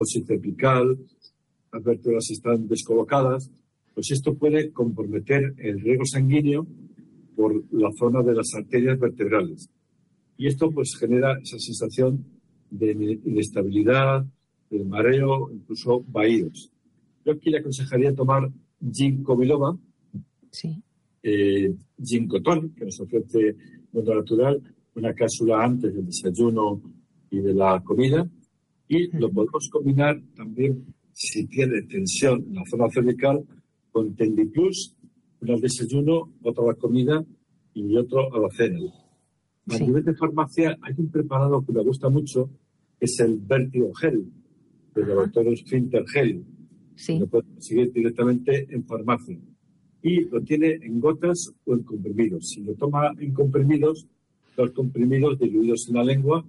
cervical, las vértebras están descolocadas, pues esto puede comprometer el riego sanguíneo por la zona de las arterias vertebrales. Y esto pues genera esa sensación de inestabilidad, de mareo, incluso vaídos. Yo aquí le aconsejaría tomar ginkgo biloba, ginkgotón, que nos ofrece Mundo Natural, una cápsula antes del desayuno y de la comida, y lo podemos combinar también, si tiene tensión en la zona cervical, con Tendiplus, uno al desayuno, otro a la comida y otro a la cena. A nivel de farmacia hay un preparado que me gusta mucho, que es el Vertigo Gel, del laboratorio Finter Gel. Lo puede conseguir directamente en farmacia. Y lo tiene en gotas o en comprimidos. Si lo toma en comprimidos, los comprimidos diluidos en la lengua,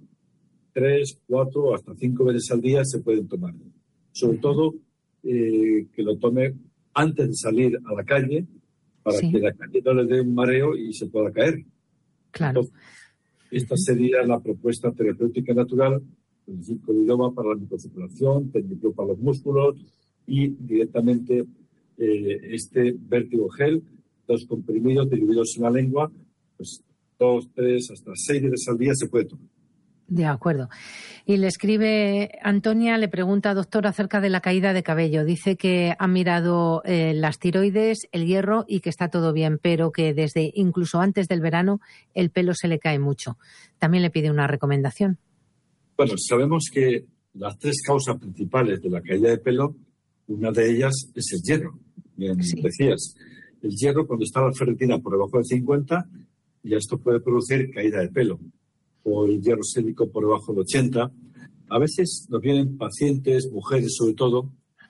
3, 4 hasta 5 veces al día se pueden tomar. Sobre todo que lo tome antes de salir a la calle, para que la calle no le dé un mareo y se pueda caer. Claro. Entonces, esta sería la propuesta terapéutica natural, el ginkgo biloba para la microcirculación, Tendiplus para los músculos y directamente este Vertigo Gel, 2 comprimidos diluidos en la lengua, pues 2, 3, hasta 6 veces al día se puede tomar. De acuerdo. Y le escribe Antonia, le pregunta, doctor, acerca de la caída de cabello. Dice que ha mirado las tiroides, el hierro y que está todo bien, pero que desde incluso antes del verano el pelo se le cae mucho. También le pide una recomendación. Bueno, sabemos que las 3 causas principales de la caída de pelo, una de ellas es el hierro. Bien decías, el hierro cuando está la ferritina por debajo de 50, ya esto puede producir caída de pelo. O el hierro sérico por debajo de 80. A veces nos vienen pacientes, mujeres sobre todo,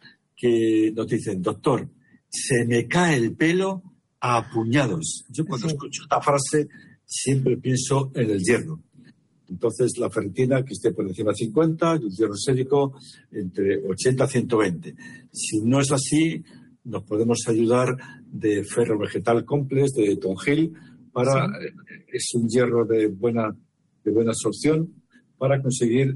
que nos dicen, doctor, se me cae el pelo a puñados. Yo cuando escucho esta frase siempre pienso en el hierro. Entonces la ferritina que esté por encima de 50 y el hierro sérico entre 80 a 120. Si no es así, nos podemos ayudar de ferro vegetal complex, de Tongil, para es un hierro de buena absorción para conseguir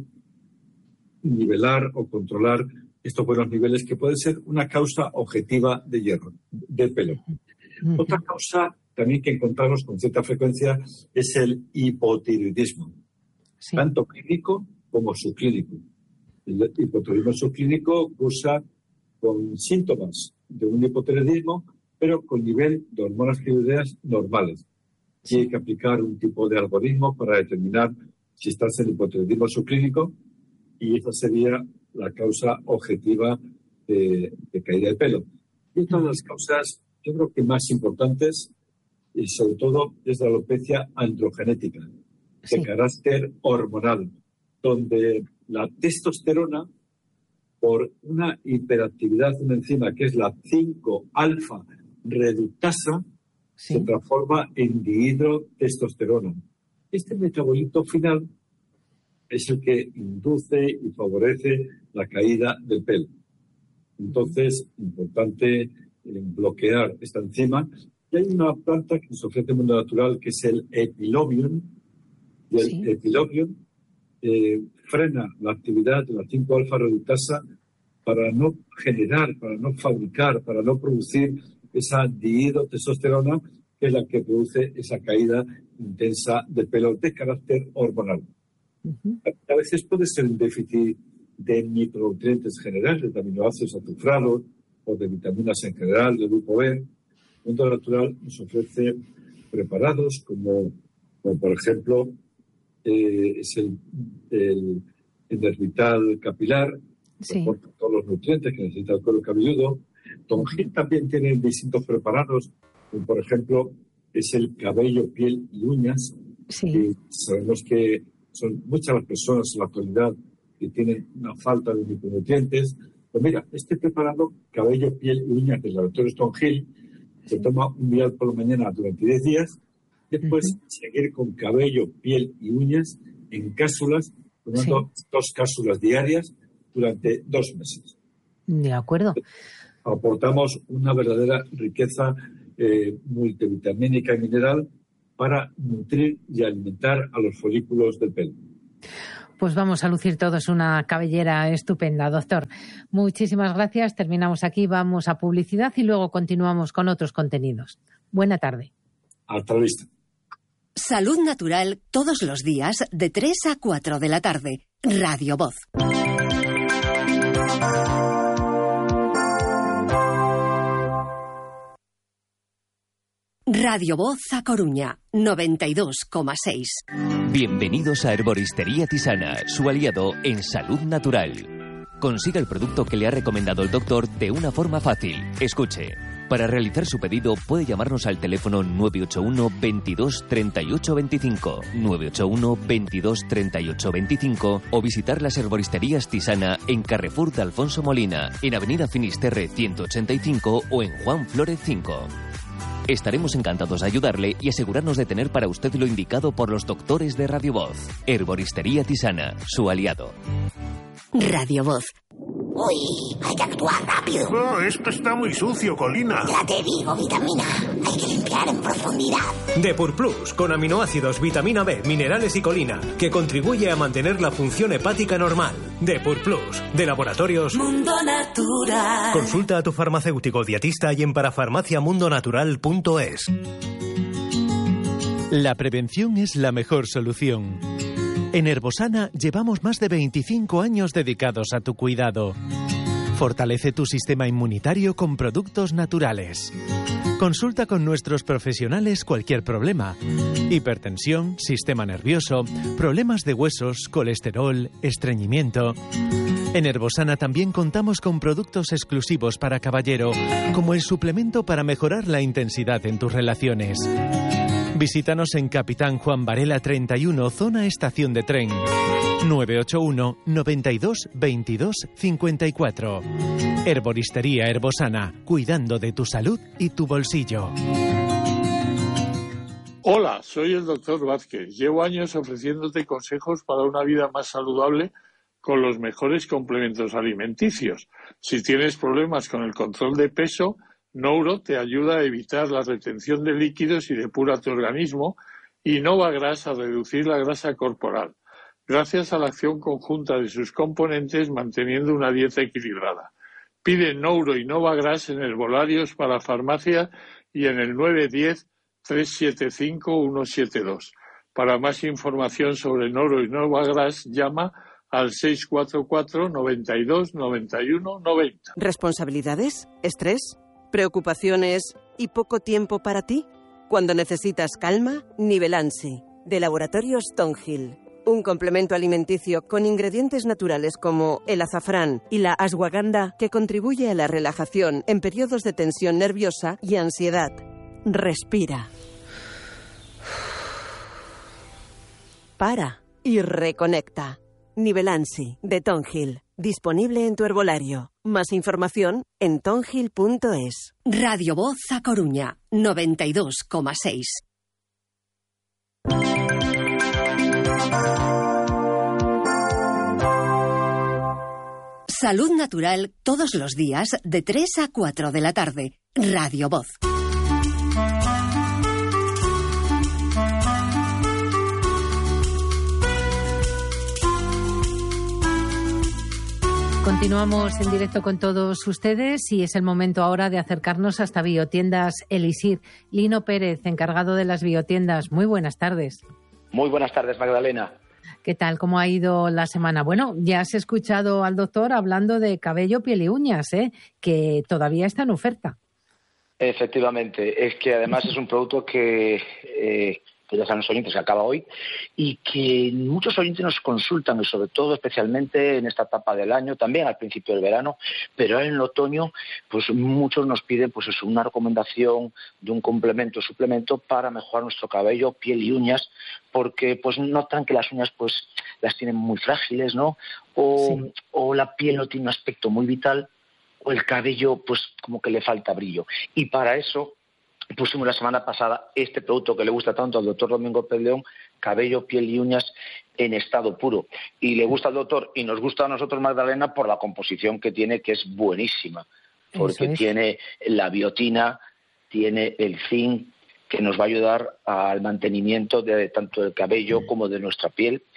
nivelar o controlar estos buenos niveles que pueden ser una causa objetiva de hierro, de pelo. Otra causa también que encontramos con cierta frecuencia es el hipotiroidismo, tanto clínico como subclínico. El hipotiroidismo subclínico cursa con síntomas de un hipotiroidismo, pero con nivel de hormonas tiroideas normales. Y hay que aplicar un tipo de algoritmo para determinar si estás en hipotiroidismo subclínico, y esa sería la causa objetiva de caída de pelo. Y otra de las causas, yo creo que más importantes, y sobre todo, es la alopecia androgenética, de carácter hormonal, donde la testosterona, por una hiperactividad de una enzima que es la 5-alfa reductasa, se transforma en dihidrotestosterona. Este metabolito final es el que induce y favorece la caída del pelo. Entonces, importante bloquear esta enzima. Y hay una planta que nos ofrece el Mundo Natural, que es el Epilobium. Y el Epilobium frena la actividad de la 5-alfa reductasa para no generar, para no fabricar, para no producir esa dihidrotestosterona, que es la que produce esa caída intensa de pelo de carácter hormonal. A veces puede ser un déficit de micronutrientes generales, de aminoácidos azufrados o de vitaminas en general, de grupo B. El Mundo Natural nos ofrece preparados como por ejemplo, es el Enervital capilar, que aporta todos los nutrientes que necesita el cuero cabelludo. Tongil también tiene distintos preparados, como por ejemplo es el cabello, piel y uñas. Y sabemos que son muchas las personas en la actualidad que tienen una falta de micronutrientes. Pues mira, este preparado, cabello, piel y uñas del laboratorio Tongil, se toma un día por la mañana durante 10 días, después seguir con cabello, piel y uñas en cápsulas, tomando 2 cápsulas diarias durante 2 meses. De acuerdo. Aportamos una verdadera riqueza multivitamínica y mineral para nutrir y alimentar a los folículos del pelo. pues vamos a lucir todos una cabellera estupenda, doctor. Muchísimas gracias. Terminamos aquí, vamos a publicidad y luego continuamos con otros contenidos. Buena tarde. Hasta la vista. Salud Natural todos los días de 3 a 4 de la tarde. Radio Voz. Radio Voz a Coruña, 92,6. Bienvenidos a Herboristería Tisana, su aliado en salud natural. Consiga el producto que le ha recomendado el doctor de una forma fácil. Escuche. Para realizar su pedido puede llamarnos al teléfono 981 22 38 25, 981 22 38 25 o visitar las herboristerías Tisana en Carrefour de Alfonso Molina, en Avenida Finisterre 185 o en Juan Flórez 5. Estaremos encantados de ayudarle y asegurarnos de tener para usted lo indicado por los doctores de Radio Voz. Herboristería Tisana, su aliado. Radio Voz. Uy, hay que actuar rápido. Oh, esto está muy sucio, Colina. Ya te digo, vitamina. Hay que limpiar en profundidad. Depur Plus, con aminoácidos, vitamina B, minerales y colina, que contribuye a mantener la función hepática normal. Depur Plus, de Laboratorios Mundo Natural. Consulta a tu farmacéutico dietista y en parafarmaciamundonatural.es. La prevención es la mejor solución. En Herbosana llevamos más de 25 años dedicados a tu cuidado. Fortalece tu sistema inmunitario con productos naturales. Consulta con nuestros profesionales cualquier problema. Hipertensión, sistema nervioso, problemas de huesos, colesterol, estreñimiento. En Herbosana también contamos con productos exclusivos para caballero, como el suplemento para mejorar la intensidad en tus relaciones. Visítanos en Capitán Juan Varela 31, zona estación de tren. 981 92 22 54. Herboristería Herbosana, cuidando de tu salud y tu bolsillo. Hola, soy el doctor Vázquez. Llevo años ofreciéndote consejos para una vida más saludable con los mejores complementos alimenticios. Si tienes problemas con el control de peso, Nouro te ayuda a evitar la retención de líquidos y depura tu organismo, y Novagras a reducir la grasa corporal, gracias a la acción conjunta de sus componentes manteniendo una dieta equilibrada. Pide Nouro y Novagras en herbolarios para farmacia y en el 910-375-172. Para más información sobre Nouro y Novagras, llama al 644 92 91 90. ¿Responsabilidades? ¿Estrés? ¿Preocupaciones y poco tiempo para ti? Cuando necesitas calma, Nivelansi, de Laboratorios Tonhill. Un complemento alimenticio con ingredientes naturales como el azafrán y la ashwagandha que contribuye a la relajación en periodos de tensión nerviosa y ansiedad. Respira. Para y reconecta. Nivelansi, de Tonhill. Disponible en tu herbolario. Más información en tonhill.es. Radio Voz a Coruña, 92,6. Salud Natural todos los días de 3 a 4 de la tarde. Radio Voz. Continuamos en directo con todos ustedes y es el momento ahora de acercarnos hasta Biotiendas Elisir. Lino Pérez, encargado de las biotiendas. Muy buenas tardes. Muy buenas tardes, Magdalena. ¿Qué tal? ¿Cómo ha ido la semana? Bueno, ya has escuchado al doctor hablando de cabello, piel y uñas, que todavía está en oferta. Efectivamente, es que además es un producto que ya saben los oyentes, que acaba hoy, y que muchos oyentes nos consultan, y sobre todo especialmente en esta etapa del año, también al principio del verano, pero ahora en el otoño, pues muchos nos piden pues eso, una recomendación de un complemento, suplemento para mejorar nuestro cabello, piel y uñas, porque pues notan que las uñas pues las tienen muy frágiles, ¿no? O la piel no tiene un aspecto muy vital, o el cabello pues como que le falta brillo. Y para eso pusimos la semana pasada este producto que le gusta tanto al doctor Domingo Peleón, cabello, piel y uñas en estado puro. Y le gusta al doctor y nos gusta a nosotros, Magdalena, por la composición que tiene, que es buenísima. Porque tiene la biotina, tiene el zinc, que nos va a ayudar al mantenimiento de tanto del cabello como de nuestra piel.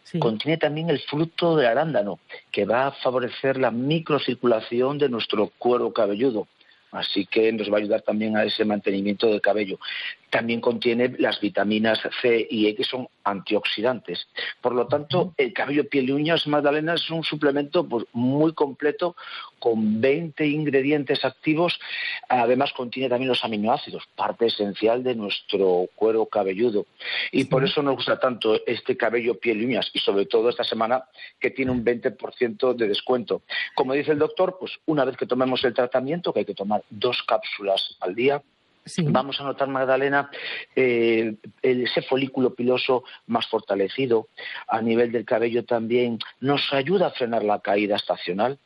contiene también el fruto del arándano, que va a favorecer la microcirculación de nuestro cuero cabelludo. Así que nos va a ayudar también a ese mantenimiento del cabello. También contiene las vitaminas C y E, que son antioxidantes. Por lo tanto, el cabello, piel y uñas, Magdalena, es un suplemento pues, muy completo, con 20 ingredientes activos. Además, contiene también los aminoácidos, parte esencial de nuestro cuero cabelludo. Y por eso nos gusta tanto este cabello, piel y uñas, y sobre todo esta semana, que tiene un 20% de descuento. Como dice el doctor, pues una vez que tomemos el tratamiento, que hay que tomar 2 cápsulas al día, vamos a notar, Magdalena, ese folículo piloso más fortalecido. A nivel del cabello también nos ayuda a frenar la caída estacional,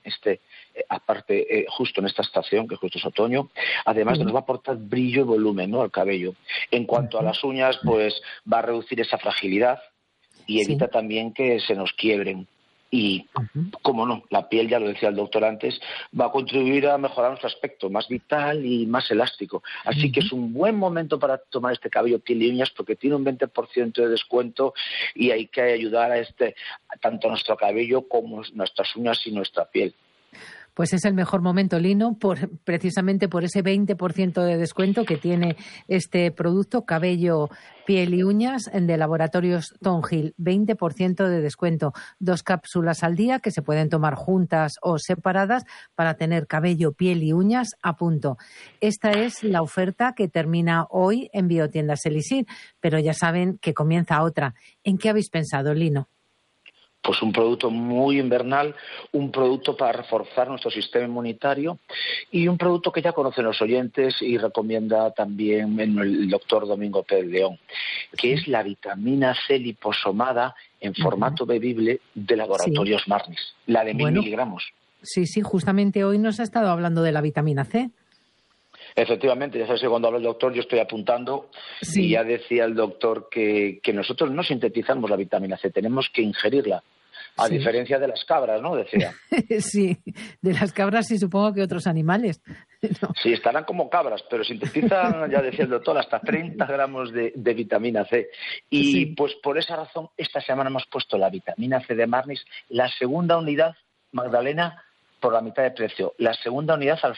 aparte justo en esta estación, que justo es otoño. Además nos va a aportar brillo y volumen, ¿no?, al cabello. En cuanto a las uñas, pues va a reducir esa fragilidad y evita también que se nos quiebren. Y, como no, la piel, ya lo decía el doctor antes, va a contribuir a mejorar nuestro aspecto más vital y más elástico. Así que es un buen momento para tomar este cabello, piel y uñas, porque tiene un 20% de descuento y hay que ayudar a tanto a nuestro cabello como nuestras uñas y nuestra piel. Pues es el mejor momento, Lino, precisamente por ese 20% de descuento que tiene este producto, cabello, piel y uñas, de Laboratorios Thornhill. 20% de descuento. 2 cápsulas al día que se pueden tomar juntas o separadas para tener cabello, piel y uñas a punto. Esta es la oferta que termina hoy en Biotiendas Elixir, pero ya saben que comienza otra. ¿En qué habéis pensado, Lino? Pues un producto muy invernal, un producto para reforzar nuestro sistema inmunitario y un producto que ya conocen los oyentes y recomienda también el doctor Domingo Pérez León, que es la vitamina C liposomada en formato bebible de Laboratorios Marnis, la de 1000 miligramos. Sí, justamente hoy nos ha estado hablando de la vitamina C. Efectivamente, ya sabes que cuando habla el doctor yo estoy apuntando y ya decía el doctor que nosotros no sintetizamos la vitamina C, tenemos que ingerirla, a diferencia de las cabras, ¿no? Decía. Sí, de las cabras y supongo que otros animales. No. Sí, estarán como cabras, pero sintetizan, ya decía el doctor, hasta 30 gramos de vitamina C. Y pues por esa razón esta semana hemos puesto la vitamina C de Marnis, la segunda unidad, Magdalena, por la mitad de precio. La segunda unidad al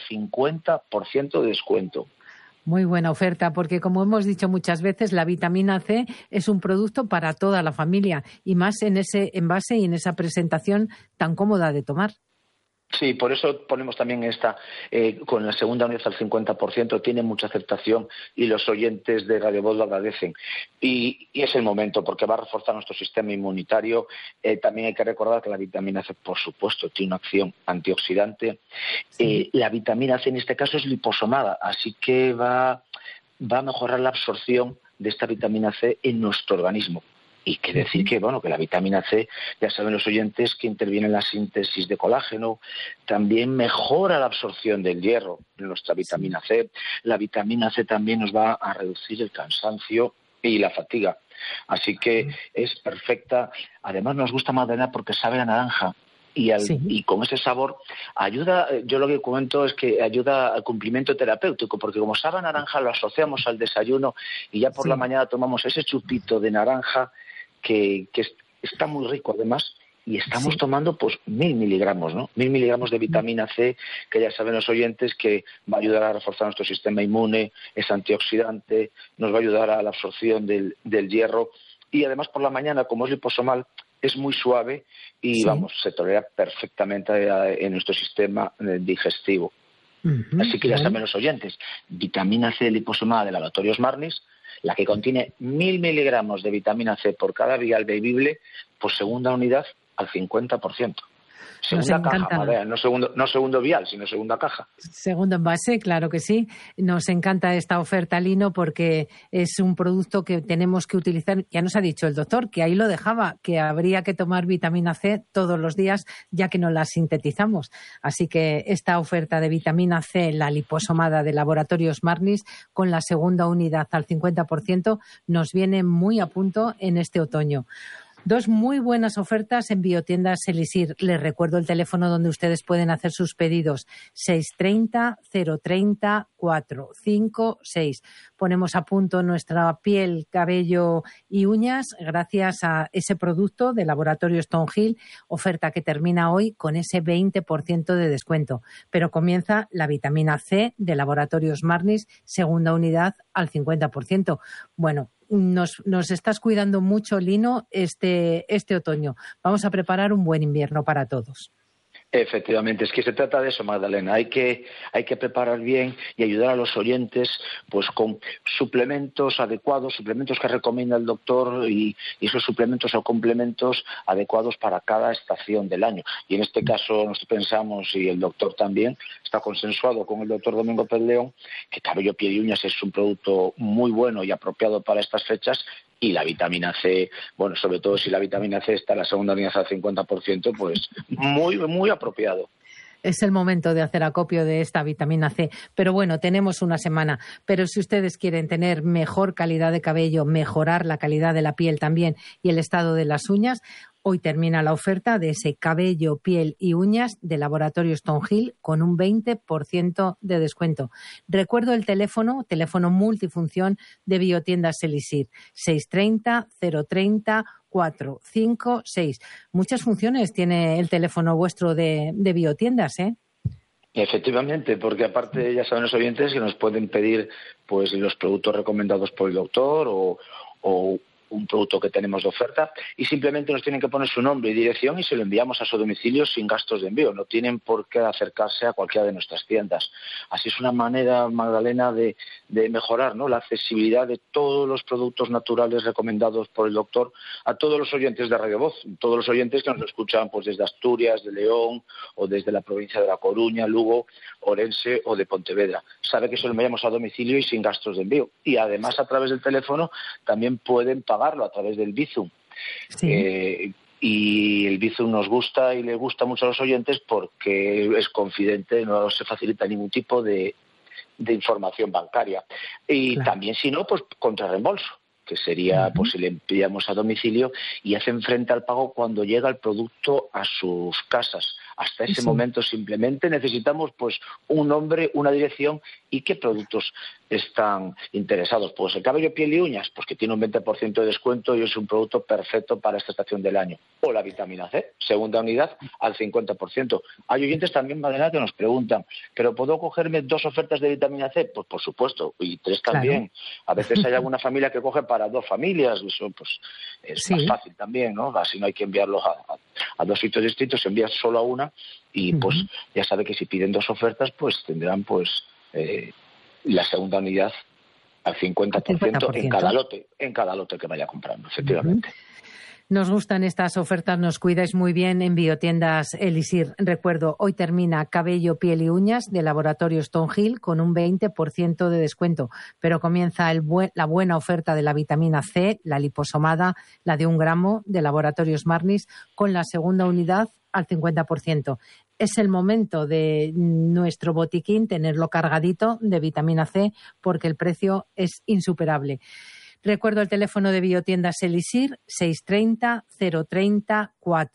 50% de descuento. Muy buena oferta, porque como hemos dicho muchas veces, la vitamina C es un producto para toda la familia y más en ese envase y en esa presentación tan cómoda de tomar. Sí, por eso ponemos también esta, con la segunda unidad al 50%, tiene mucha aceptación y los oyentes de Radio Voz lo agradecen. Y es el momento, porque va a reforzar nuestro sistema inmunitario. También hay que recordar que la vitamina C, por supuesto, tiene una acción antioxidante. La vitamina C en este caso es liposomada, así que va a mejorar la absorción de esta vitamina C en nuestro organismo. Y que decir que la vitamina C, ya saben los oyentes, que interviene en la síntesis de colágeno, también mejora la absorción del hierro en nuestra vitamina C. La vitamina C también nos va a reducir el cansancio y la fatiga. Así que es perfecta. Además nos gusta Magdalena porque sabe a naranja. Y con ese sabor ayuda, yo lo que comento es que ayuda al cumplimiento terapéutico, porque como sabe a naranja lo asociamos al desayuno y ya por la mañana tomamos ese chupito de naranja que está muy rico además, y estamos tomando pues 1000 miligramos, ¿no? 1000 miligramos de vitamina C, que ya saben los oyentes que va a ayudar a reforzar nuestro sistema inmune, es antioxidante, nos va a ayudar a la absorción del hierro, y además por la mañana, como es liposomal, es muy suave y se tolera perfectamente en nuestro sistema digestivo. Así que ya saben los oyentes, vitamina C liposomada de Laboratorios Marnis, la que contiene 1000 miligramos de vitamina C por cada vial bebible, por segunda unidad al 50%. Segunda caja, Madea, no segundo vial, sino segunda caja. Segundo envase, claro que sí. Nos encanta esta oferta, Lino, porque es un producto que tenemos que utilizar. Ya nos ha dicho el doctor que ahí lo dejaba, que habría que tomar vitamina C todos los días, ya que no la sintetizamos. Así que esta oferta de vitamina C, la liposomada de Laboratorios Marnis, con la segunda unidad al 50%, nos viene muy a punto en este otoño. Dos muy buenas ofertas en Biotiendas Elisir. Les recuerdo el teléfono donde ustedes pueden hacer sus pedidos. 630 030 456. Ponemos a punto nuestra piel, cabello y uñas gracias a ese producto de Laboratorio Stonehill, oferta que termina hoy con ese 20% de descuento. Pero comienza la vitamina C de Laboratorios Marnis, segunda unidad al 50%. Bueno, nos estás cuidando mucho, Lino, este otoño. Vamos a preparar un buen invierno para todos. Efectivamente, es que se trata de eso, Magdalena. Hay que preparar bien y ayudar a los oyentes pues con suplementos adecuados, suplementos que recomienda el doctor y esos suplementos o complementos adecuados para cada estación del año. Y en este caso nosotros pensamos, y el doctor también, está consensuado con el doctor Domingo Pérez León, que cabello, piel y uñas es un producto muy bueno y apropiado para estas fechas. Y la vitamina C, bueno, sobre todo si la vitamina C está en la segunda unidad al 50%, pues muy, muy apropiado. Es el momento de hacer acopio de esta vitamina C. Pero bueno, tenemos una semana. Pero si ustedes quieren tener mejor calidad de cabello, mejorar la calidad de la piel también y el estado de las uñas, hoy termina la oferta de ese cabello, piel y uñas de Laboratorio Stonehill con un 20% de descuento. Recuerdo el teléfono multifunción de Biotiendas Elisir, 630 030 456. Muchas funciones tiene el teléfono vuestro de Biotiendas, ¿eh? Efectivamente, porque aparte ya saben los oyentes que nos pueden pedir pues los productos recomendados por el doctor o un producto que tenemos de oferta y simplemente nos tienen que poner su nombre y dirección y se lo enviamos a su domicilio sin gastos de envío. No tienen por qué acercarse a cualquiera de nuestras tiendas. Así es una manera, Magdalena, de mejorar, ¿no?, la accesibilidad de todos los productos naturales recomendados por el doctor a todos los oyentes de Radio Voz, todos los oyentes que nos escuchan pues desde Asturias, de León o desde la provincia de La Coruña, Lugo, Orense o de Pontevedra. Sabe que se lo enviamos a domicilio y sin gastos de envío. Y además a través del teléfono también pueden pagarlo a través del Bizum. Sí. Y el Bizum nos gusta y le gusta mucho a los oyentes porque es confidente, no se facilita ningún tipo de información bancaria. Y también, si no, pues contra reembolso, que sería pues si le enviamos a domicilio y hacen frente al pago cuando llega el producto a sus casas. Hasta ese momento simplemente necesitamos pues un nombre, una dirección y qué productos están interesados. Pues el cabello, piel y uñas, pues que tiene un 20% de descuento y es un producto perfecto para esta estación del año. O la vitamina C, segunda unidad al 50%. Hay oyentes también, Madena, que nos preguntan, ¿pero puedo cogerme 2 ofertas de vitamina C? Pues por supuesto, y 3 también. Claro. A veces hay alguna familia que coge para 2 familias, eso pues es más fácil también, ¿no? Así no hay que enviarlos a 2 sitios distintos, se envía solo a una y pues ya sabe que si piden 2 ofertas pues tendrán pues la segunda unidad al 50%, en cada lote que vaya comprando, efectivamente. Nos gustan estas ofertas, nos cuidáis muy bien en Biotiendas Elisir. Recuerdo, hoy termina cabello, piel y uñas de Laboratorio Stonehill con un 20% de descuento, pero comienza la buena oferta de la vitamina C, la liposomada, la de 1 gramo de Laboratorios Marnis con la segunda unidad al 50%. Es el momento de nuestro botiquín tenerlo cargadito de vitamina C porque el precio es insuperable. Recuerdo el teléfono de Biotiendas Elisir, 630 030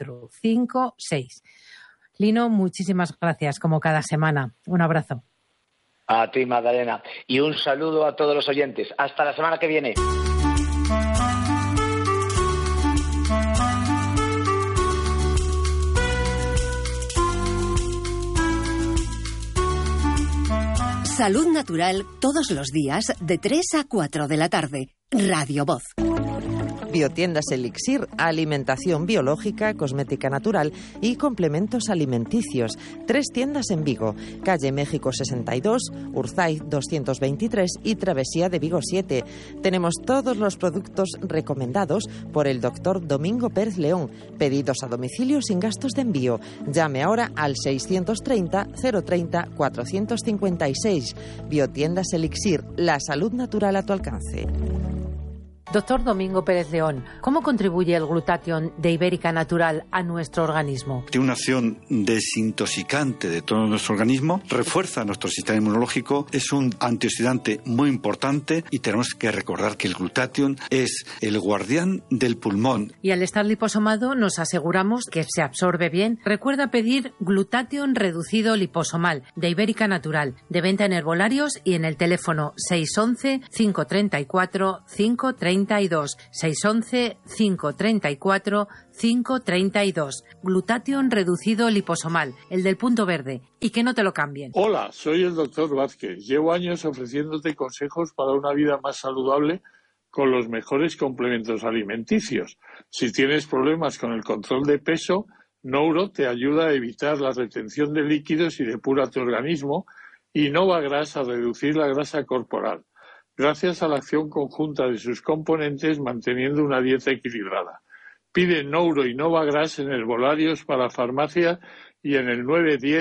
456. Lino, muchísimas gracias, como cada semana. Un abrazo. A ti, Magdalena. Y un saludo a todos los oyentes. Hasta la semana que viene. Salud Natural todos los días de 3 a 4 de la tarde. Radio Voz. Biotiendas Elixir, alimentación biológica, cosmética natural y complementos alimenticios. 3 tiendas en Vigo, calle México 62, Urzaiz 223 y Travesía de Vigo 7. Tenemos todos los productos recomendados por el doctor Domingo Pérez León. Pedidos a domicilio sin gastos de envío. Llame ahora al 630 030 456. Biotiendas Elixir, la salud natural a tu alcance. Doctor Domingo Pérez León, ¿cómo contribuye el Glutathione de Ibérica Natural a nuestro organismo? Tiene una acción desintoxicante de todo nuestro organismo, refuerza nuestro sistema inmunológico, es un antioxidante muy importante y tenemos que recordar que el Glutathione es el guardián del pulmón. Y al estar liposomado nos aseguramos que se absorbe bien. Recuerda pedir Glutathione reducido liposomal de Ibérica Natural, de venta en herbolarios y en el teléfono 611 534 532. 611 534 532. Glutathione reducido liposomal, el del punto verde. Y que no te lo cambien. Hola, soy el doctor Vázquez. Llevo años ofreciéndote consejos para una vida más saludable con los mejores complementos alimenticios. Si tienes problemas con el control de peso, Nouro te ayuda a evitar la retención de líquidos y depura tu organismo, y Novagras a reducir la grasa corporal, gracias a la acción conjunta de sus componentes manteniendo una dieta equilibrada. Pide Nouro y Novagras en herbolarios para farmacia y en el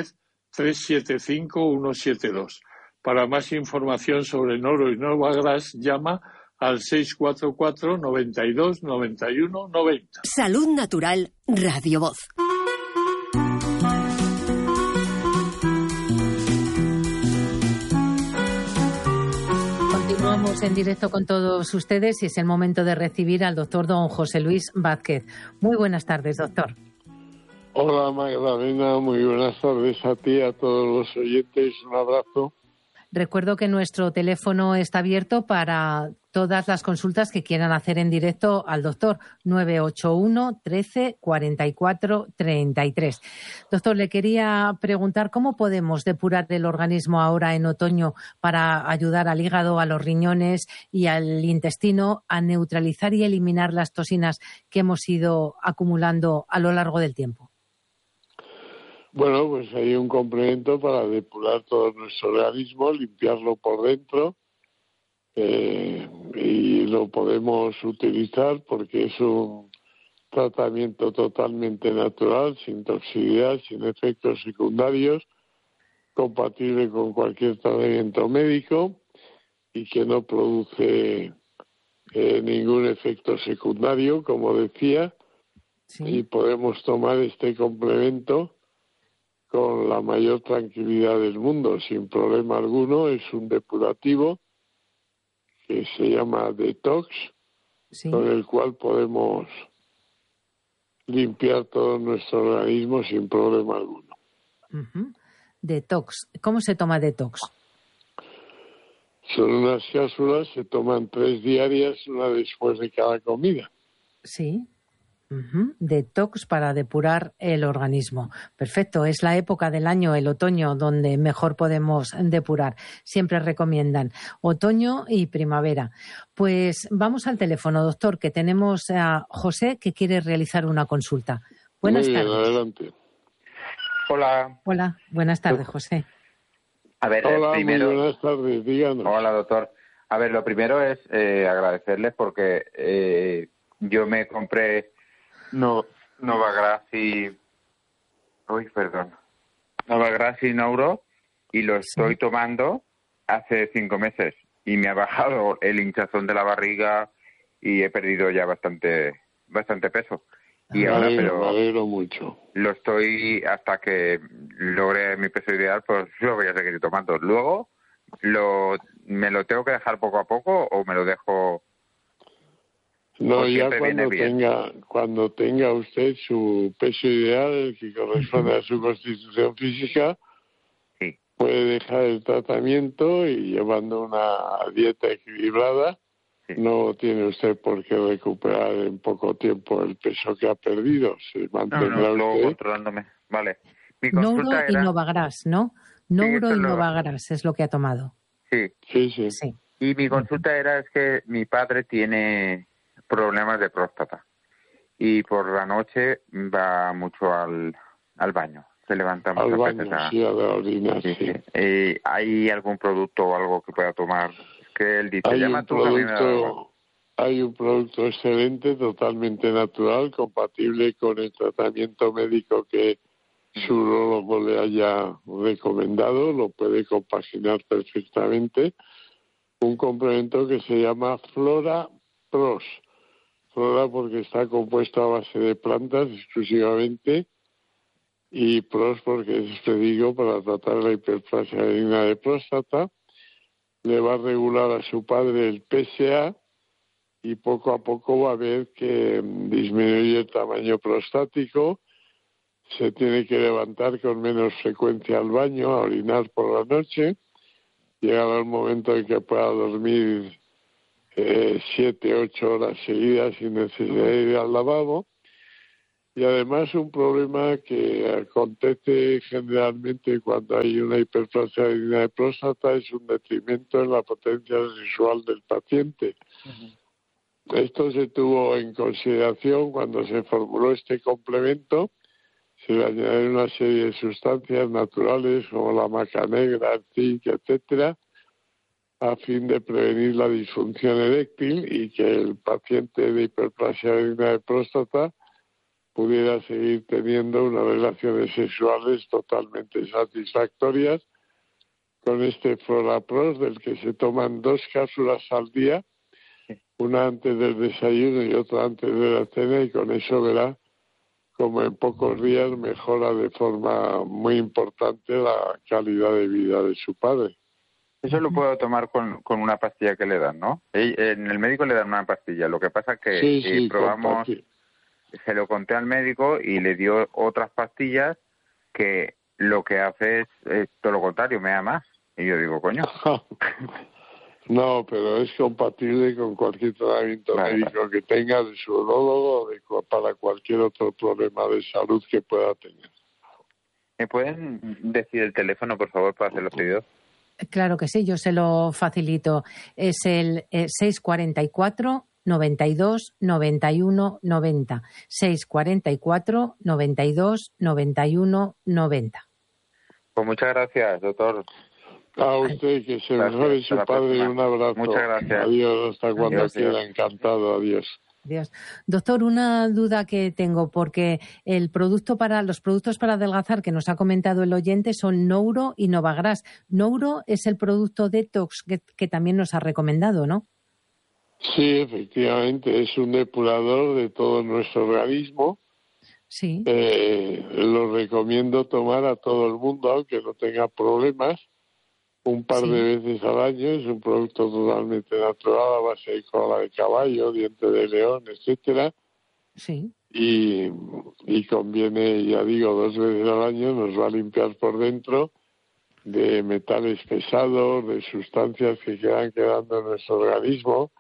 910-375-172. Para más información sobre Nouro y Novagras, llama al 644 92 91 90. Salud Natural, Radio Voz. Continuamos en directo con todos ustedes y es el momento de recibir al doctor don José Luis Vázquez. Muy buenas tardes, doctor. Hola Magdalena, muy buenas tardes a ti y a todos los oyentes. Un abrazo. Recuerdo que nuestro teléfono está abierto para todas las consultas que quieran hacer en directo al doctor, 981 13 44 33. Doctor, le quería preguntar cómo podemos depurar el organismo ahora en otoño para ayudar al hígado, a los riñones y al intestino a neutralizar y eliminar las toxinas que hemos ido acumulando a lo largo del tiempo. Bueno, pues hay un complemento para depurar todo nuestro organismo, limpiarlo por dentro, y lo podemos utilizar porque es un tratamiento totalmente natural, sin toxicidad, sin efectos secundarios, compatible con cualquier tratamiento médico y que no produce ningún efecto secundario, como decía, sí. Y podemos tomar este complemento con la mayor tranquilidad del mundo, sin problema alguno. Es un depurativo que se llama Detox, sí, con el cual podemos limpiar todo nuestro organismo sin problema alguno. Uh-huh. Detox. ¿Cómo se toma Detox? Son unas cápsulas, se toman 3 diarias, una después de cada comida. Sí. Uh-huh. Detox para depurar el organismo. Perfecto, es la época del año, el otoño, donde mejor podemos depurar. Siempre recomiendan otoño y primavera. Pues vamos al teléfono, doctor, que tenemos a José que quiere realizar una consulta. Buenas tardes. Adelante. Hola. Hola, buenas tardes, José. A ver, hola, primero... muy buenas tardes, díganos. Hola, doctor. A ver, lo primero es agradecerles porque yo me compré Novagras y Nouro y lo estoy tomando hace 5 meses y me ha bajado el hinchazón de la barriga y he perdido ya bastante peso. Y ahora, pero me alegro mucho. Lo estoy, hasta que logre mi peso ideal, pues lo voy a seguir tomando. Luego, ¿me lo tengo que dejar poco a poco o me lo dejo? No, ya cuando tenga usted su peso ideal, el que corresponde a su constitución física, sí, puede dejar el tratamiento y llevando una dieta equilibrada, sí, no tiene usted por qué recuperar en poco tiempo el peso que ha perdido. Se mantendrá luego controlándome. Vale. Mi consulta Nouro y Novagras, ¿no? Nouro y Novagras es lo que ha tomado. Sí. Y mi consulta es que mi padre tiene problemas de próstata y por la noche va mucho al baño, se levanta muchas veces a la orina, sí. ¿Hay algún producto o algo que pueda tomar? Que él dice, hay un producto excelente, totalmente natural, compatible con el tratamiento médico que su urólogo le haya recomendado, lo puede compaginar perfectamente. Un complemento que se llama Flora PROS. Flora porque está compuesta a base de plantas exclusivamente, y PROS porque es específico para tratar la hiperplasia benigna de próstata. Le va a regular a su padre el PSA y poco a poco va a ver que disminuye el tamaño prostático. Se tiene que levantar con menos frecuencia al baño, a orinar por la noche. Llegará el momento en que pueda dormir 7, 8 horas seguidas sin necesidad de ir al lavabo. Y además un problema que acontece generalmente cuando hay una hiperplasia benigna de próstata es un detrimento en la potencia sexual del paciente. Esto se tuvo en consideración cuando se formuló este complemento. Se le añadieron una serie de sustancias naturales como la maca negra, el zinc, etcétera, a fin de prevenir la disfunción eréctil y que el paciente de hiperplasia benigna de próstata pudiera seguir teniendo unas relaciones sexuales totalmente satisfactorias con este FloraPros, del que se toman 2 cápsulas al día, una antes del desayuno y otra antes de la cena, y con eso verá como en pocos días mejora de forma muy importante la calidad de vida de su padre. Eso lo puedo tomar con una pastilla que le dan, ¿no? En el médico le dan una pastilla, lo que pasa es que probamos, se lo conté al médico y le dio otras pastillas que lo que hace es todo lo contrario, me da más. Y yo digo, coño. No, pero es compatible con cualquier tratamiento médico que tenga, de su urólogo o para cualquier otro problema de salud que pueda tener. ¿Me pueden decir el teléfono, por favor, para hacer los pedidos? Claro que sí, yo se lo facilito. Es el 644 92 91 90. 644 92 91 90. Pues muchas gracias, doctor. A usted, que se mejore su padre. Un abrazo. Muchas gracias. Adiós, hasta cuando Adiós, quiera. Encantado, adiós. Dios. Doctor, una duda que tengo, porque los productos para adelgazar que nos ha comentado el oyente son Nouro y Novagras. Nouro es el producto detox que también nos ha recomendado, ¿no? Sí, efectivamente, es un depurador de todo nuestro organismo. Sí. Lo recomiendo tomar a todo el mundo, aunque no tenga problemas, un par de veces al año. Es un producto totalmente natural, a base de cola de caballo, diente de león, etcétera. Sí. Y conviene, ya digo, 2 veces al año. Nos va a limpiar por dentro de metales pesados, de sustancias que quedan quedando en nuestro organismo,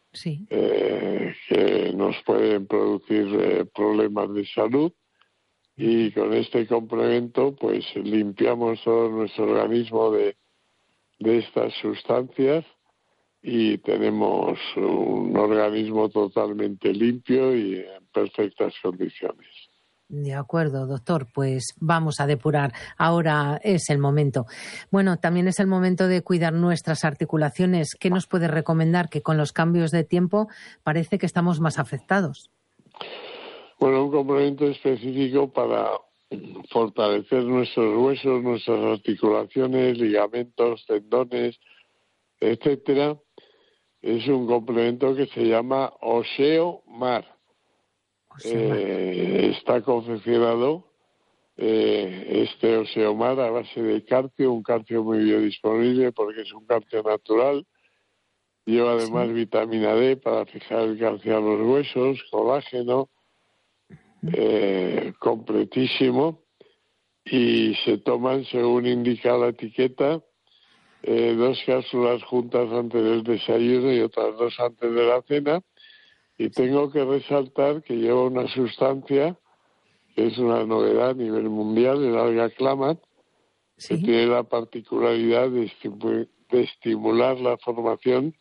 que nos pueden producir problemas de salud. Y con este complemento pues limpiamos todo nuestro organismo de estas sustancias y tenemos un organismo totalmente limpio y en perfectas condiciones. De acuerdo, doctor, pues vamos a depurar. Ahora es el momento. Bueno, también es el momento de cuidar nuestras articulaciones. ¿Qué nos puede recomendar? Que con los cambios de tiempo parece que estamos más afectados. Bueno, un complemento específico para fortalecer nuestros huesos, nuestras articulaciones, ligamentos, tendones, etcétera. Es un complemento que se llama Osteomar. Está confeccionado este Osteomar a base de calcio, un calcio muy biodisponible porque es un calcio natural. Lleva además vitamina D para fijar el calcio a los huesos, colágeno, completísimo, y se toman, según indica la etiqueta, 2 cápsulas juntas antes del desayuno y otras 2 antes de la cena. Y tengo que resaltar que lleva una sustancia que es una novedad a nivel mundial, el alga clamat, que tiene la particularidad de estimular la formación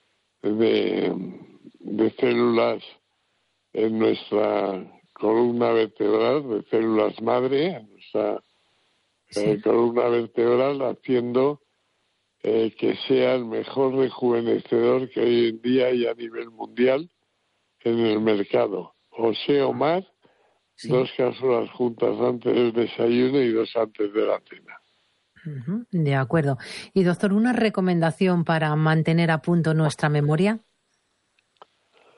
de células en nuestra columna vertebral, de células madre, en nuestra columna vertebral, haciendo que sea el mejor rejuvenecedor que hoy en día hay a nivel mundial en el mercado. Osteomar, 2 cápsulas juntas antes del desayuno y 2 antes de la cena. De acuerdo. Y doctor, ¿una recomendación para mantener a punto nuestra memoria?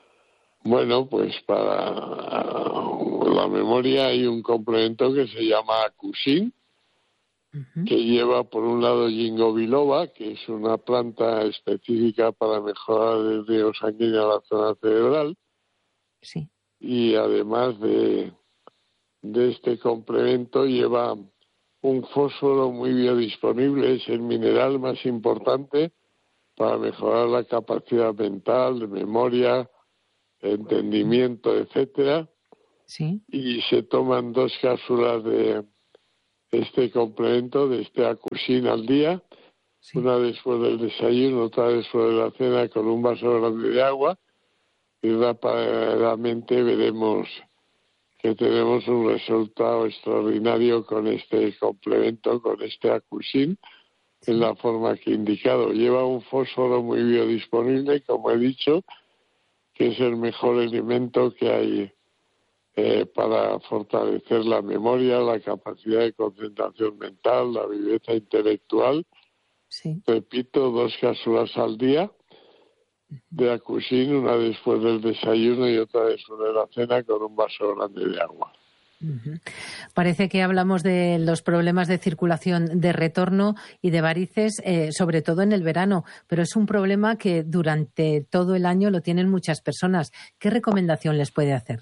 Bueno, pues para la memoria hay un complemento que se llama Acusin, que lleva por un lado ginkgo biloba, que es una planta específica para mejorar el riego sanguíneo a la zona cerebral. Sí. Y además de este complemento lleva un fósforo muy biodisponible, es el mineral más importante para mejorar la capacidad mental, de memoria, entendimiento, etcétera. Sí. Y se toman 2 cápsulas de este complemento, de este Acusin al día, una después del desayuno, otra después de la cena, con un vaso grande de agua, y rápidamente veremos que tenemos un resultado extraordinario con este complemento, con este Acusin, en la forma que he indicado. Lleva un fósforo muy biodisponible, como he dicho, que es el mejor alimento que hay para fortalecer la memoria, la capacidad de concentración mental, la viveza intelectual. Sí. Repito, 2 cápsulas al día de Acusin, una después del desayuno y otra después de la cena, con un vaso grande de agua. Parece que hablamos de los problemas de circulación de retorno y de varices, sobre todo en el verano, pero es un problema que durante todo el año lo tienen muchas personas. ¿Qué recomendación les puede hacer?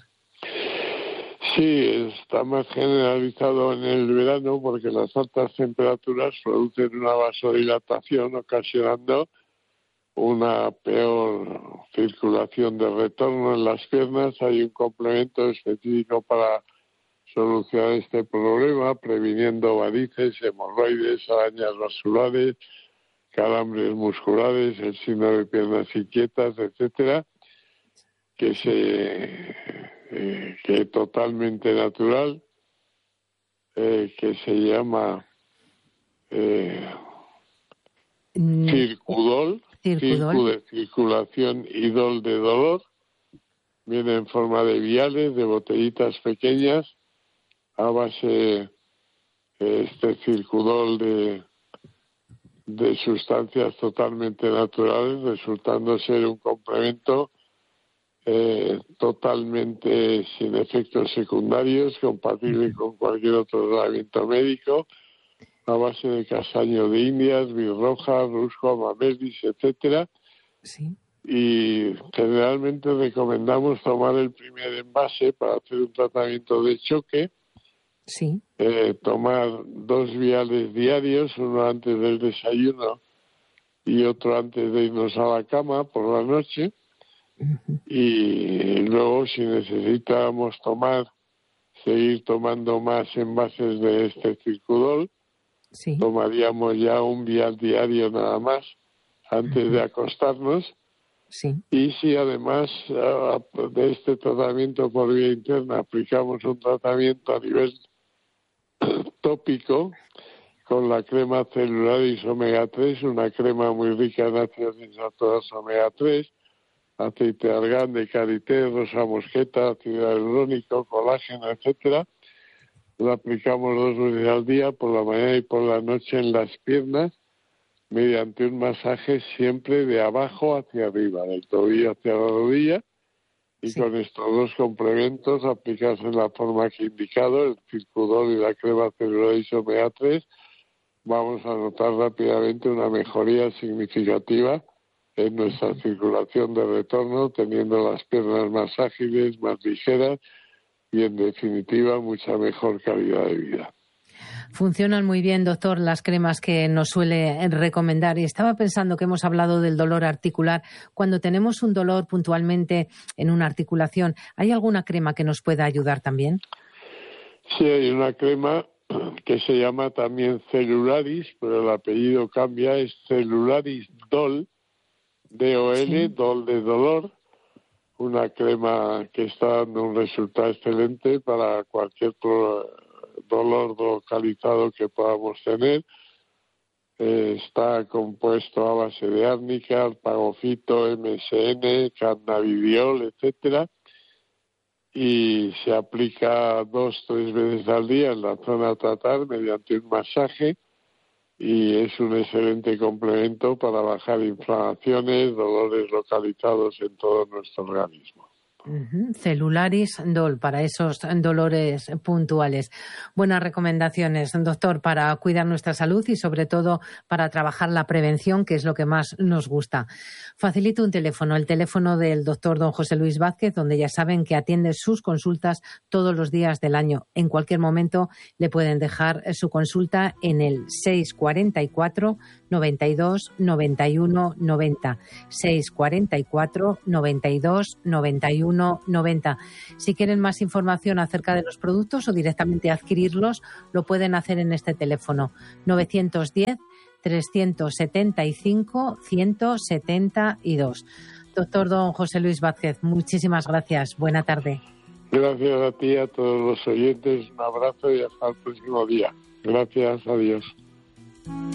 Sí, está más generalizado en el verano porque las altas temperaturas producen una vasodilatación, ocasionando una peor circulación de retorno en las piernas. Hay un complemento específico para solucionar este problema, previniendo varices, hemorroides, arañas vasculares, calambres musculares, el síndrome de piernas inquietas, etcétera, que es totalmente natural, que se llama Circudol, Circu de circulación y Dol de dolor. Viene en forma de viales, de botellitas pequeñas, a base este Circudol de sustancias totalmente naturales, resultando ser un complemento totalmente sin efectos secundarios, compatible con cualquier otro tratamiento médico, a base de castaño de Indias, birroja, rusco, amamelis, etcétera. Sí. Y generalmente recomendamos tomar el primer envase para hacer un tratamiento de choque. Sí. Tomar 2 viales diarios, uno antes del desayuno y otro antes de irnos a la cama por la noche. Y luego, si necesitamos seguir tomando más envases de este Circudol, tomaríamos ya un vial diario nada más antes de acostarnos. Sí. Y si además de este tratamiento por vía interna aplicamos un tratamiento a nivel tópico con la crema Celularis Omega 3, una crema muy rica en ácidos insaturadados Omega 3, aceite de argán, de karité, rosa mosqueta, ácido hialurónico, colágeno, etcétera. Lo aplicamos 2 veces al día, por la mañana y por la noche, en las piernas, mediante un masaje siempre de abajo hacia arriba, del tobillo hacia la rodilla, y con estos 2 complementos aplicados en la forma que he indicado, el Circudol y la crema Celularis Omega 3, vamos a notar rápidamente una mejoría significativa en nuestra circulación de retorno, teniendo las piernas más ágiles, más ligeras y, en definitiva, mucha mejor calidad de vida. Funcionan muy bien, doctor, las cremas que nos suele recomendar. Y estaba pensando que hemos hablado del dolor articular. Cuando tenemos un dolor puntualmente en una articulación, ¿hay alguna crema que nos pueda ayudar también? Sí, hay una crema que se llama también Celularis, pero el apellido cambia, es Celularis Dol, D-O-L, Dol de dolor, una crema que está dando un resultado excelente para cualquier dolor localizado que podamos tener. Está compuesto a base de árnica, alpagofito, MSM, cannabidiol, etcétera, y se aplica 2-3 veces al día en la zona a tratar mediante un masaje, y es un excelente complemento para bajar inflamaciones, dolores localizados en todo nuestro organismo. Celularis Dol, para esos dolores puntuales. Buenas recomendaciones, doctor, para cuidar nuestra salud y sobre todo para trabajar la prevención, que es lo que más nos gusta. Facilito un teléfono, el teléfono del doctor don José Luis Vázquez, donde ya saben que atiende sus consultas todos los días del año. En cualquier momento le pueden dejar su consulta en el 644 92 91 90. 644 92 91 90. Si quieren más información acerca de los productos o directamente adquirirlos, lo pueden hacer en este teléfono 910 375 172. Doctor don José Luis Vázquez, muchísimas gracias. Buena tarde. Gracias a ti y a todos los oyentes. Un abrazo y hasta el próximo día. Gracias, adiós.